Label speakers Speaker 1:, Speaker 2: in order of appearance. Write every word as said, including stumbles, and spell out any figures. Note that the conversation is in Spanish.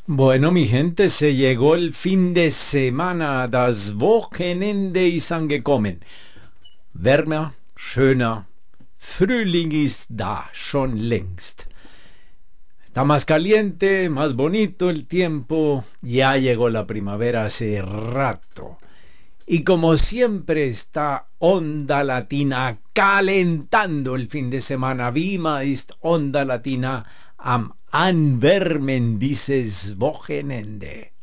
Speaker 1: Bueno, mi gente, se llegó el fin de semana. Das Wochenende ist angekommen. Wärmer, schöner. Frühling ist da, schon längst. Está más caliente, más bonito el tiempo. Ya llegó la primavera hace rato. Y como siempre está Onda Latina calentando el fin de semana. Vima ist Onda Latina am Anwärmen dieses Wochenende.